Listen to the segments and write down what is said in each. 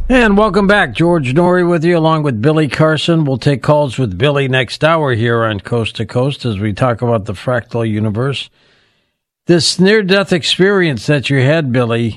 And welcome back. George Norrie with you, along with Billy Carson. We'll take calls with Billy next hour here on Coast to Coast as we talk about the fractal universe. This near-death experience that you had, Billy,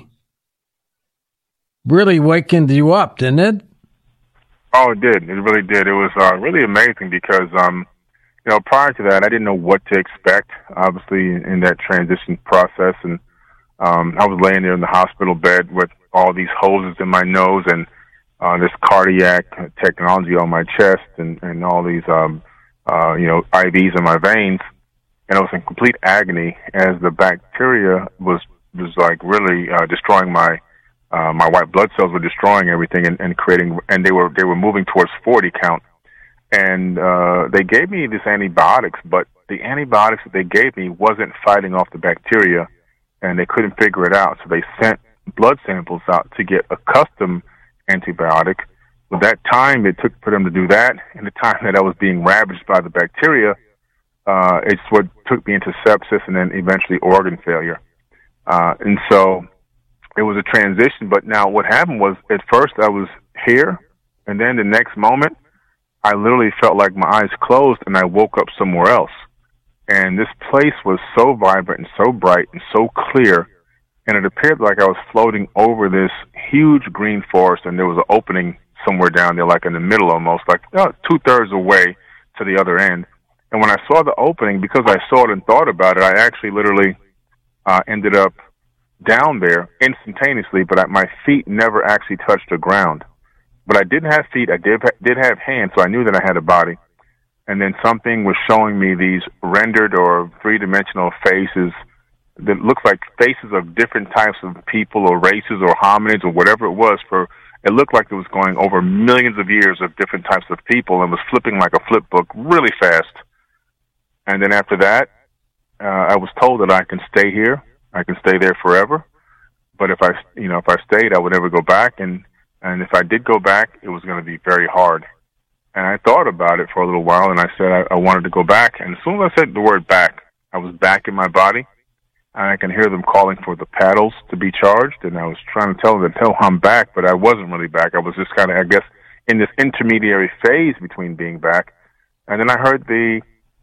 really wakened you up, didn't it? Oh, it did. It really did. It was really amazing because, prior to that, I didn't know what to expect, obviously, in that transition process. And I was laying there in the hospital bed with all these hoses in my nose and this cardiac technology on my chest and all these, IVs in my veins. And I was in complete agony as the bacteria was like really destroying my white blood cells were destroying everything and creating, and they were moving towards 40 count. And they gave me these antibiotics, but the antibiotics that they gave me wasn't fighting off the bacteria, and they couldn't figure it out. So they sent blood samples out to get a custom antibiotic. But that time it took for them to do that, and the time that I was being ravaged by the bacteria, it's what took me into sepsis and then eventually organ failure. And so it was a transition. But now what happened was, at first I was here, and then the next moment I literally felt like my eyes closed and I woke up somewhere else. And this place was so vibrant and so bright and so clear, and it appeared like I was floating over this huge green forest, and there was an opening somewhere down there, like in the middle almost, like 2/3 away to the other end. And when I saw the opening, because I saw it and thought about it, I actually literally ended up down there instantaneously, but my feet never actually touched the ground. But I didn't have feet. I did have hands, so I knew that I had a body. And then something was showing me these rendered or three-dimensional faces that looked like faces of different types of people or races or hominids or whatever it was. It looked like it was going over millions of years of different types of people and was flipping like a flip book really fast. And then after that, I was told that I can stay here. I can stay there forever. But if I stayed, I would never go back. And if I did go back, it was going to be very hard. And I thought about it for a little while, and I said I wanted to go back. And as soon as I said the word back, I was back in my body. And I can hear them calling for the paddles to be charged. And I was trying to tell them I'm back, but I wasn't really back. I was just kind of, I guess, in this intermediary phase between being back. And then I heard the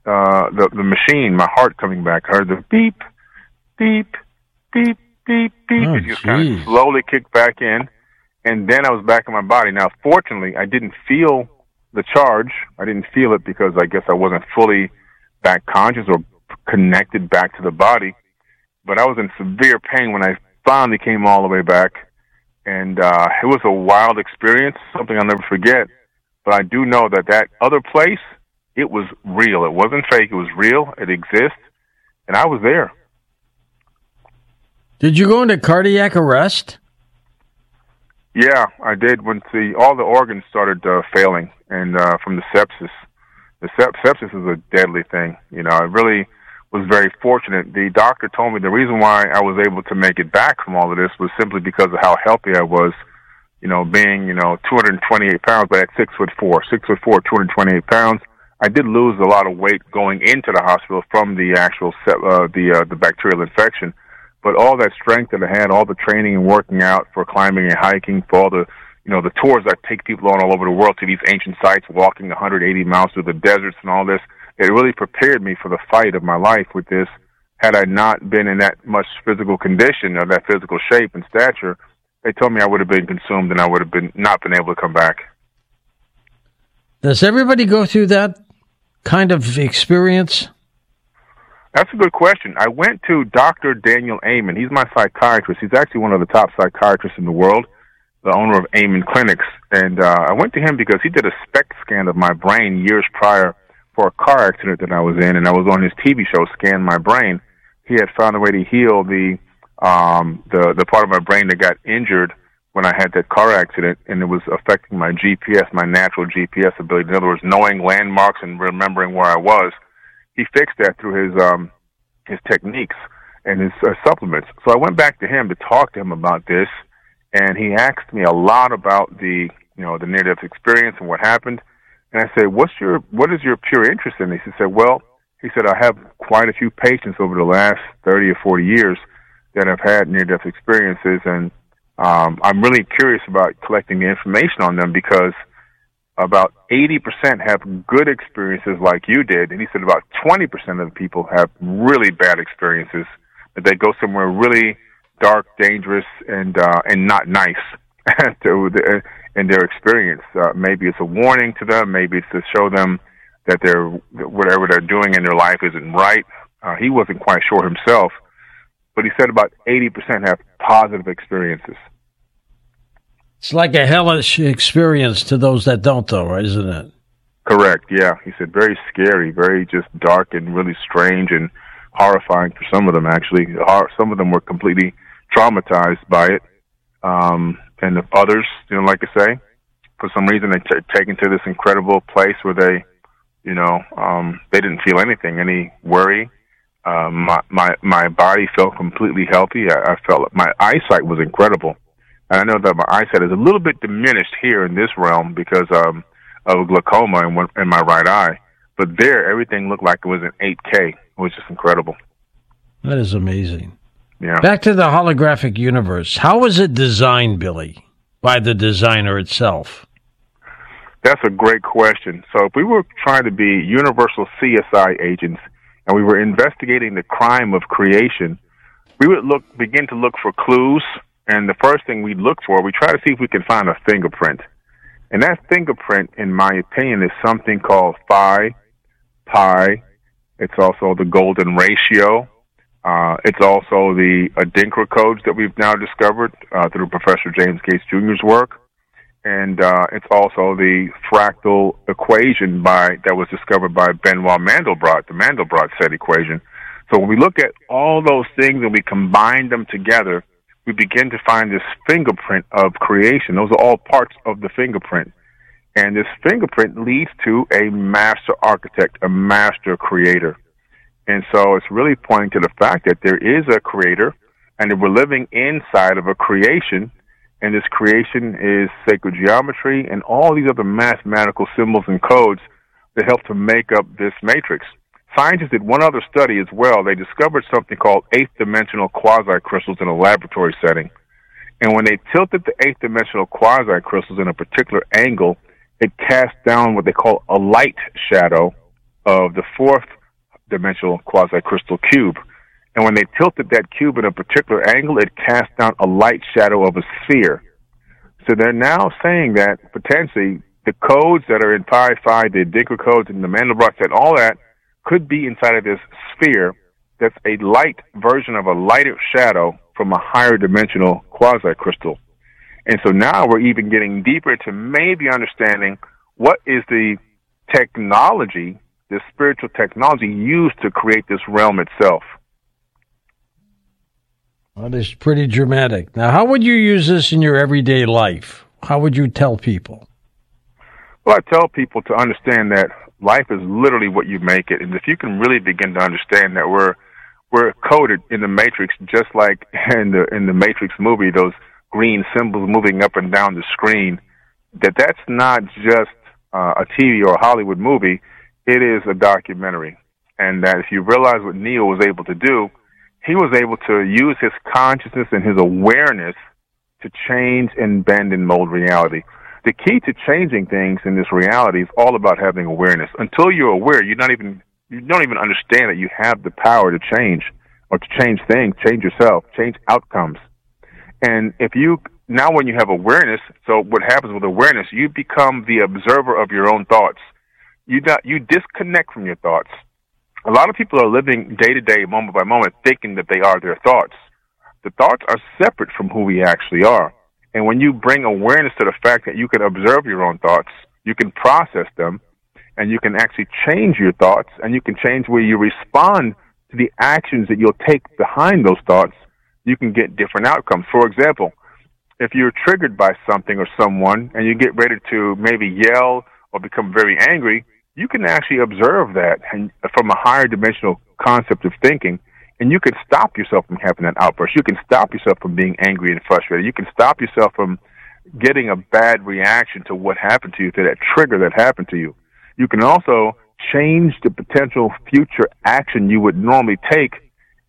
machine, my heart coming back. I heard the beep, beep, beep, beep, beep. Oh, it just kind of slowly kicked back in. And then I was back in my body. Now, fortunately, I didn't feel the charge. I didn't feel it because I guess I wasn't fully back conscious or connected back to the body. But I was in severe pain when I finally came all the way back. And it was a wild experience, something I'll never forget. But I do know that other place, it was real. It wasn't fake. It was real. It exists. And I was there. Did you go into cardiac arrest? Yeah, I did. When all the organs started failing, and from the sepsis. The sepsis is a deadly thing. I really was very fortunate. The doctor told me the reason why I was able to make it back from all of this was simply because of how healthy I was. Being 228 pounds, but at 6'4", 228 pounds. I did lose a lot of weight going into the hospital from the actual the bacterial infection. But all that strength that I had, all the training and working out for climbing and hiking, for all the, the tours I take people on all over the world to these ancient sites, walking 180 miles through the deserts and all this, it really prepared me for the fight of my life with this. Had I not been in that much physical condition or that physical shape and stature, they told me I would have been consumed and I would have not been able to come back. Does everybody go through that kind of experience? That's a good question. I went to Dr. Daniel Amen. He's my psychiatrist. He's actually one of the top psychiatrists in the world, the owner of Amen Clinics. And I went to him because he did a SPECT scan of my brain years prior for a car accident that I was in, and I was on his TV show, Scan My Brain. He had found a way to heal the part of my brain that got injured when I had that car accident, and it was affecting my GPS, my natural GPS ability. In other words, knowing landmarks and remembering where I was. He fixed that through his techniques and his supplements. So I went back to him to talk to him about this, and he asked me a lot about the near-death experience and what happened. And I said, what is your pure interest in this? He said, I have quite a few patients over the last 30 or 40 years that have had near-death experiences, and I'm really curious about collecting the information on them because about 80% have good experiences like you did, and he said about 20% of the people have really bad experiences, that they go somewhere really dark, dangerous, and not nice in their experience. Maybe it's a warning to them, maybe it's to show them that whatever they're doing in their life isn't right. He wasn't quite sure himself, but he said about 80% have positive experiences. It's like a hellish experience to those that don't, though, isn't it? Correct, yeah. He said very scary, very just dark and really strange and horrifying for some of them, actually. Some of them were completely traumatized by it. And the others, like I say, for some reason they're taken to this incredible place where they didn't feel anything, any worry. My body felt completely healthy. I felt my eyesight was incredible. And I know that my eyesight is a little bit diminished here in this realm because of glaucoma in my right eye. But there, everything looked like it was in 8K. It was just incredible. That is amazing. Yeah. Back to the holographic universe. How was it designed, Billy, by the designer itself? That's a great question. So if we were trying to be universal CSI agents and we were investigating the crime of creation, we would begin to look for clues. And the first thing we try to see if we can find a fingerprint. And that fingerprint, in my opinion, is something called phi, pi. It's also the golden ratio. It's also the Adinkra codes that we've now discovered through Professor James Gates Jr.'s work. And it's also the fractal equation that was discovered by Benoit Mandelbrot, the Mandelbrot set equation. So when we look at all those things and we combine them together, we begin to find this fingerprint of creation. Those are all parts of the fingerprint. And this fingerprint leads to a master architect, a master creator. And so it's really pointing to the fact that there is a creator and that we're living inside of a creation. And this creation is sacred geometry and all these other mathematical symbols and codes that help to make up this matrix. Scientists did one other study as well. They discovered something called eighth-dimensional quasi-crystals in a laboratory setting. And when they tilted the eighth-dimensional quasi-crystals in a particular angle, it cast down what they call a light shadow of the fourth-dimensional quasi-crystal cube. And when they tilted that cube in a particular angle, it cast down a light shadow of a sphere. So they're now saying that potentially the codes that are in pi, phi, the Adinkra codes, and the Mandelbrot set, all that, could be inside of this sphere that's a light version of a lighter shadow from a higher dimensional quasi-crystal. And so now we're even getting deeper to maybe understanding what is the technology, the spiritual technology used to create this realm itself. That is pretty dramatic. Now, how would you use this in your everyday life? How would you tell people? Well, I tell people to understand that life is literally what you make it. And if you can really begin to understand that we're coded in the Matrix, just like in the Matrix movie, those green symbols moving up and down the screen, that's not just a TV or a Hollywood movie. It is a documentary. And that if you realize what Neo was able to do, he was able to use his consciousness and his awareness to change and bend and mold reality. The key to changing things in this reality is all about having awareness. Until you're aware, you don't even understand that you have the power to change or to change things, change yourself, change outcomes. And when you have awareness, so what happens with awareness, you become the observer of your own thoughts. You disconnect from your thoughts. A lot of people are living day to day, moment by moment, thinking that they are their thoughts. The thoughts are separate from who we actually are. And when you bring awareness to the fact that you can observe your own thoughts, you can process them, and you can actually change your thoughts, and you can change where you respond to the actions that you'll take behind those thoughts, you can get different outcomes. For example, if you're triggered by something or someone, and you get ready to maybe yell or become very angry, you can actually observe that and from a higher dimensional concept of thinking, and you can stop yourself from having that outburst. You can stop yourself from being angry and frustrated. You can stop yourself from getting a bad reaction to what happened to you, to that trigger that happened to you. You can also change the potential future action you would normally take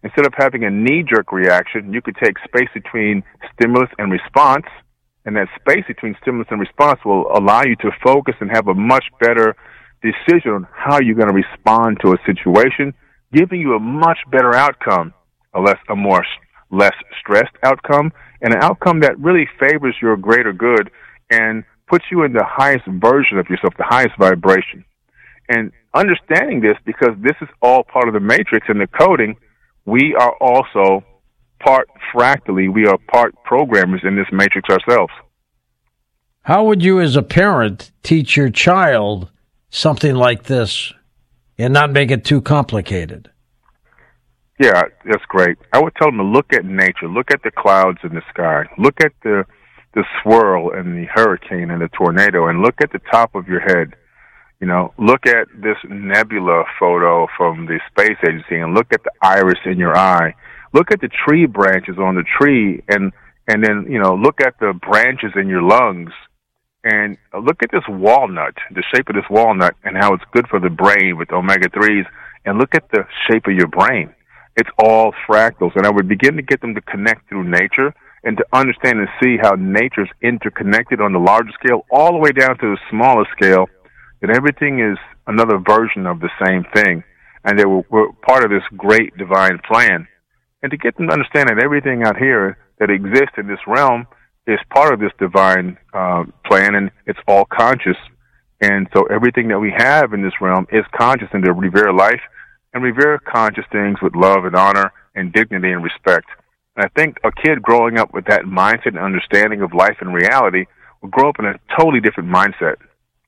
Instead of having a knee-jerk reaction, you could take space between stimulus and response, and that space between stimulus and response will allow you to focus and have a much better decision on how you're going to respond to a situation, giving you a much better outcome, less stressed outcome, and an outcome that really favors your greater good and puts you in the highest version of yourself, the highest vibration. And understanding this, because this is all part of the matrix and the coding, we are also part fractally, we are part programmers in this matrix ourselves. How would you as a parent teach your child something like this and not make it too complicated? Yeah, that's great. I would tell them to look at nature, look at the clouds in the sky, look at the swirl and the hurricane and the tornado, and look at the top of your head. You know, look at this nebula photo from the space agency and look at the iris in your eye. Look at the tree branches on the tree and then, you know, look at the branches in your lungs. And look at this walnut, the shape of this walnut and how it's good for the brain with omega-3s. And look at the shape of your brain. It's all fractals. And I would begin to get them to connect through nature and to understand and see how nature's interconnected on the larger scale all the way down to the smaller scale, that everything is another version of the same thing, and that we're part of this great divine plan. And to get them to understand that everything out here that exists in this realm is part of this divine plan, and it's all conscious. And so everything that we have in this realm is conscious, and to revere life and revere conscious things with love and honor and dignity and respect. And I think a kid growing up with that mindset and understanding of life and reality will grow up in a totally different mindset.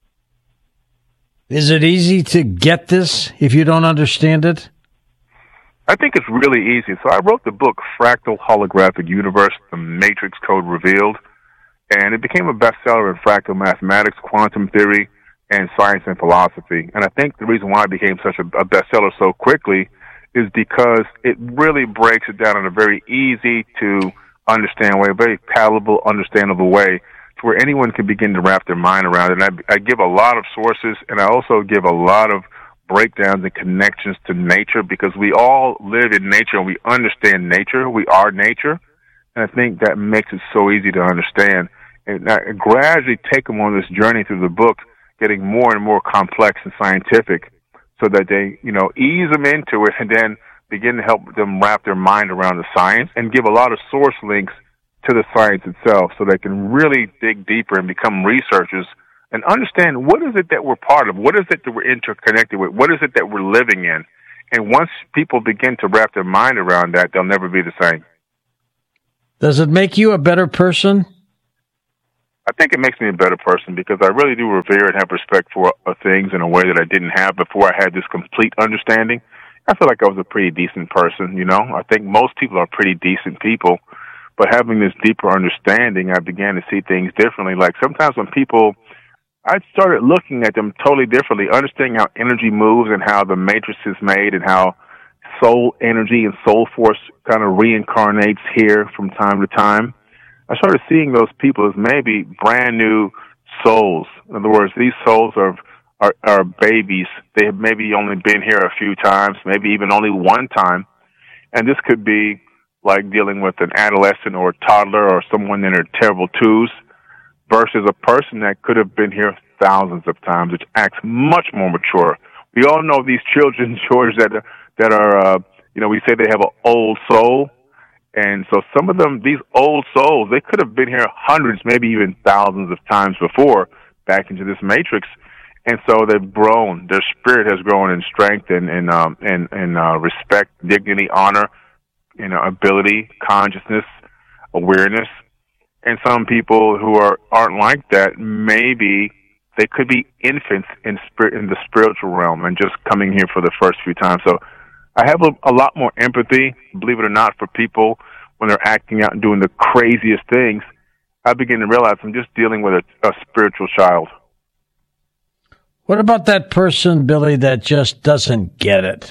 Is it easy to get this if you don't understand it? I think it's really easy. So I wrote the book, Fractal Holographic Universe, The Matrix Code Revealed, and it became a bestseller in fractal mathematics, quantum theory, and science and philosophy. And I think the reason why it became such a bestseller so quickly is because it really breaks it down in a very easy to understand way, a very palatable, understandable way, to where anyone can begin to wrap their mind around it. And I give a lot of sources, and I also give a lot of breakdowns and connections to nature, because we all live in nature and we understand nature. We are nature. And I think that makes it so easy to understand. And I gradually take them on this journey through the book, getting more and more complex and scientific, so that they, you know, ease them into it and then begin to help them wrap their mind around the science and give a lot of source links to the science itself, so they can really dig deeper and become researchers and understand what is it that we're part of, what is it that we're interconnected with, what is it that we're living in. And once people begin to wrap their mind around that, they'll never be the same. Does it make you a better person? I think it makes me a better person, because I really do revere and have respect for things in a way that I didn't have before I had this complete understanding. I feel like I was a pretty decent person, you know. I think most people are pretty decent people. But having this deeper understanding, I began to see things differently. Like sometimes when people, I started looking at them totally differently, understanding how energy moves and how the matrix is made and how soul energy and soul force kind of reincarnates here from time to time. I started seeing those people as maybe brand new souls. In other words, these souls are babies. They have maybe only been here a few times, maybe even only one time. And this could be like dealing with an adolescent or a toddler or someone in their terrible twos, versus a person that could have been here thousands of times, which acts much more mature. We all know these children, George, that are you know, we say they have an old soul. And so some of them, these old souls, they could have been here hundreds, maybe even thousands of times before, back into this matrix. And so they've grown. Their spirit has grown in strength and respect, dignity, honor, you know, ability, consciousness, awareness. And some people who aren't like that, maybe they could be infants in the spiritual realm and just coming here for the first few times. So I have a lot more empathy, believe it or not, for people when they're acting out and doing the craziest things. I begin to realize I'm just dealing with a spiritual child. What about that person, Billy, that just doesn't get it?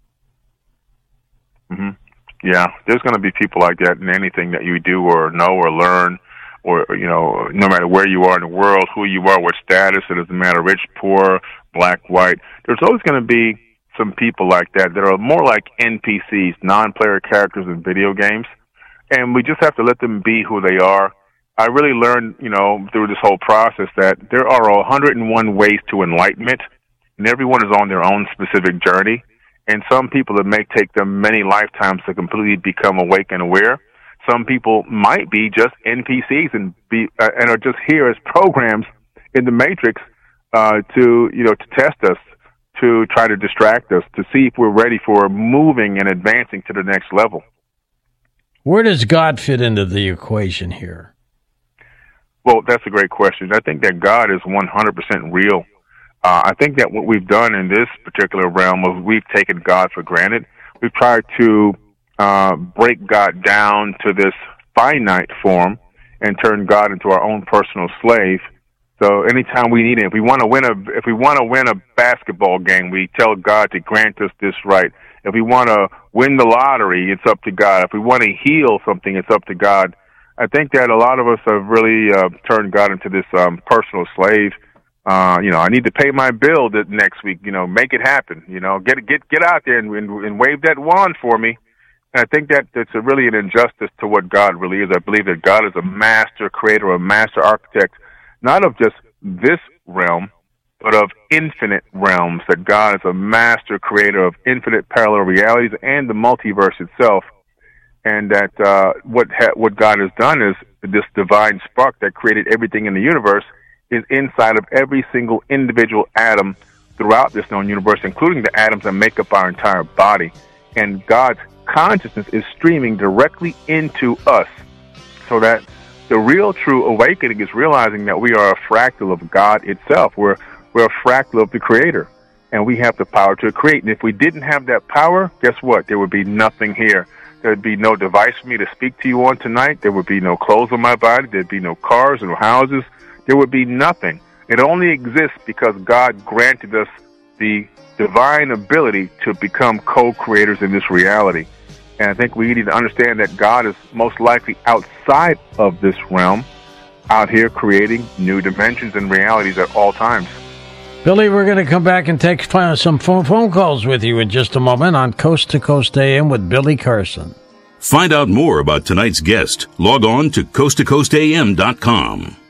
Mm-hmm. Yeah, there's going to be people like that in anything that you do or know or learn, or, you know, no matter where you are in the world, who you are, what status, it doesn't matter, rich, poor, black, white. There's always going to be some people like that are more like NPCs, non-player characters in video games, and we just have to let them be who they are. I really learned, through this whole process that there are 101 ways to enlightenment, and everyone is on their own specific journey. And some people, it may take them many lifetimes to completely become awake and aware. Some people might be just NPCs and are just here as programs in the Matrix to test us, to try to distract us, to see if we're ready for moving and advancing to the next level. Where does God fit into the equation here? Well, that's a great question. I think that God is 100% real. I think that what we've done in this particular realm is we've taken God for granted. We've tried to break God down to this finite form and turn God into our own personal slave. So anytime we need it, if we want to win a basketball game, we tell God to grant us this right. If we want to win the lottery, it's up to God. If we want to heal something, it's up to God. I think that a lot of us have really turned God into this personal slave. I need to pay my bill next week. Make it happen. Get out there and wave that wand for me. And I think that it's really an injustice to what God really is. I believe that God is a master creator, a master architect, not of just this realm, but of infinite realms. That God is a master creator of infinite parallel realities and the multiverse itself. And that what God has done is this divine spark that created everything in the universe is inside of every single individual atom throughout this known universe, including the atoms that make up our entire body. And God's consciousness is streaming directly into us, so that the real true awakening is realizing that we are a fractal of God itself. We're a fractal of the Creator, and we have the power to create. And if we didn't have that power, guess what? There would be nothing here. There would be no device for me to speak to you on tonight. There would be no clothes on my body. There'd be no cars, no houses. There would be nothing. It only exists because God granted us the divine ability to become co-creators in this reality. And I think we need to understand that God is most likely outside of this realm, out here creating new dimensions and realities at all times. Billy, we're going to come back and take some phone calls with you in just a moment on Coast to Coast AM with Billy Carson. Find out more about tonight's guest. Log on to coasttocoastam.com.